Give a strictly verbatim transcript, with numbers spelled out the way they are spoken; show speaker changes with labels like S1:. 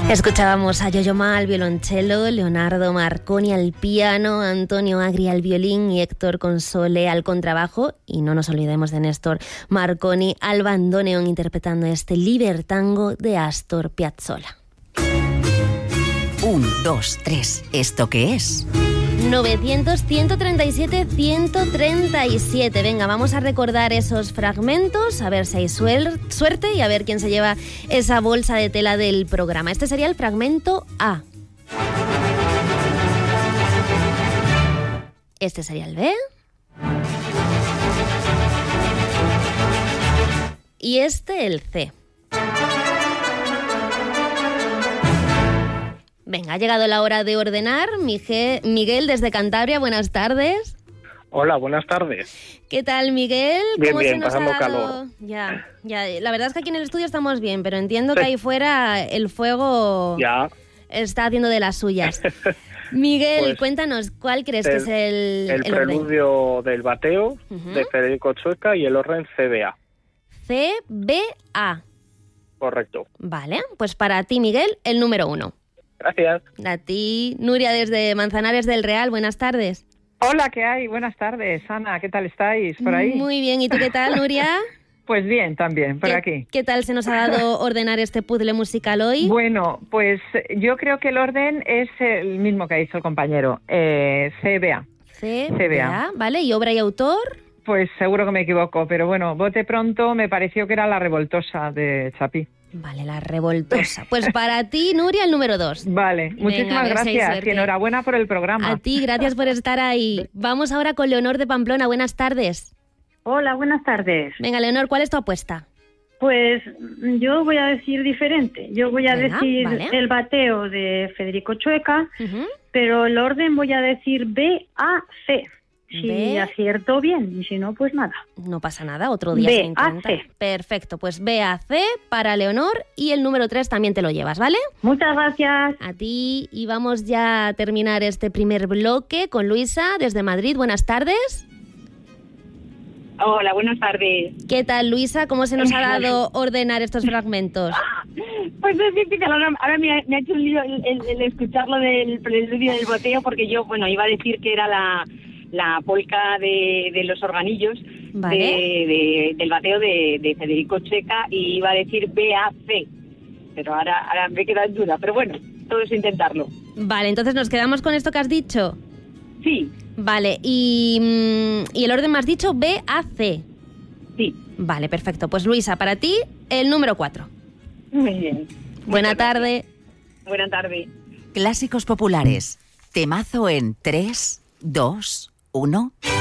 S1: Escuchábamos a Yo-Yo Ma al violonchelo, Leonardo Marconi al piano, Antonio Agri al violín y Héctor Console al contrabajo. Y no nos olvidemos de Néstor Marconi al bandoneón interpretando este Libertango de Astor Piazzolla.
S2: Un, dos, tres. ¿Esto qué es?
S1: novecientos, ciento treinta y siete, ciento treinta y siete. Venga, vamos a recordar esos fragmentos, a ver si hay suer- suerte y a ver quién se lleva esa bolsa de tela del programa. Este sería el fragmento A. Este sería el B. Y este el C. Venga, ha llegado la hora de ordenar. Miguel, Miguel desde Cantabria, buenas tardes.
S3: Hola, buenas tardes.
S1: ¿Qué tal, Miguel?
S3: Bien,
S1: ¿Cómo
S3: bien,
S1: se nos
S3: pasando
S1: ha dado?
S3: calor.
S1: Ya, ya, la verdad es que aquí en el estudio estamos bien, pero entiendo
S3: Sí.
S1: que ahí fuera el fuego
S3: Ya.
S1: está haciendo de las suyas. Miguel,
S3: Pues,
S1: cuéntanos, ¿cuál crees
S3: el,
S1: que es el,
S3: el
S1: el orden?
S3: preludio del bateo
S1: Ujú.
S3: de Federico Chueca y el orden C B A.
S1: C, B, A.
S3: Correcto.
S1: Vale, pues para ti, Miguel, el número uno.
S3: Gracias.
S1: A ti, Nuria desde Manzanares del Real, buenas tardes.
S4: Hola, ¿qué hay? Buenas tardes, Ana, ¿qué tal estáis por ahí?
S1: Muy bien, ¿y tú qué tal, Nuria?
S4: Pues bien, también, por
S1: ¿Qué,
S4: aquí.
S1: ¿Qué tal se nos ha dado ordenar este puzzle musical hoy?
S4: Bueno, pues yo creo que el orden es el mismo que ha dicho el compañero, eh, C B A.
S1: C,
S4: C B A.
S1: B, A, ¿vale? ¿Y obra y autor?
S4: Pues seguro que me equivoco, pero bueno, bote pronto me pareció que era La Revoltosa de Chapí.
S1: Vale, La Revoltosa. Pues para ti, Nuria, el número dos.
S4: Vale,
S1: Venga,
S4: muchísimas
S1: a ver si hay
S4: gracias
S1: suerte.
S4: y enhorabuena por el programa.
S1: A ti, gracias por estar ahí. Vamos ahora con Leonor de Pamplona. Buenas tardes.
S5: Hola, buenas tardes.
S1: Venga, Leonor, ¿cuál es tu apuesta?
S5: Pues yo voy a decir diferente. Yo voy a
S1: Venga,
S5: decir
S1: vale.
S5: el bateo de Federico Chueca,
S1: Ujú.
S5: pero el orden voy a decir B, A, C. Si
S1: B.
S5: acierto bien, y si no, pues nada.
S1: No pasa nada, otro día
S5: B,
S1: se intenta.
S5: A, C.
S1: Perfecto, pues B, A, C para Leonor y el número tres también te lo llevas, ¿vale?
S5: Muchas gracias.
S1: A ti, y vamos ya a terminar este primer bloque con Luisa desde Madrid. Buenas tardes.
S6: Hola, buenas tardes.
S1: ¿Qué tal, Luisa? ¿Cómo se nos ha dado ordenar estos fragmentos?
S6: Pues es difícil, ahora, ahora me, ha, me ha hecho un lío el, el, el escucharlo del preludio del boteo, porque yo, bueno, iba a decir que era la, la polca de, de los organillos,
S1: Vale.
S6: de, de, del bateo de, de Federico Chueca, y iba a decir B A C, pero ahora, ahora me he quedado en duda, pero bueno, todo es intentarlo.
S1: Vale, entonces nos quedamos con esto que has dicho.
S6: Sí,
S1: Vale, y, mm, y el orden me has dicho B, A, C.
S6: sí,
S1: Vale, perfecto. Pues Luisa, para ti, el número cuatro.
S6: muy bien.
S1: Buena
S6: Muchas
S1: tarde.
S6: gracias. Buena tarde.
S2: Clásicos populares. Temazo en tres, dos, uno.